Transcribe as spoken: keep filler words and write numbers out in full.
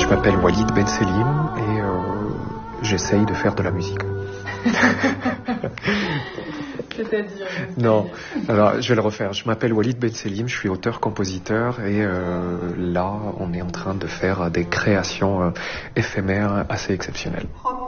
m'appelle Walid Ben Selim et euh, j'essaye de faire de la musique. C'est-à-dire Non, alors je vais le refaire. Je m'appelle Walid Ben Selim, je suis auteur-compositeur et euh, là on est en train de faire des créations euh, éphémères assez exceptionnelles.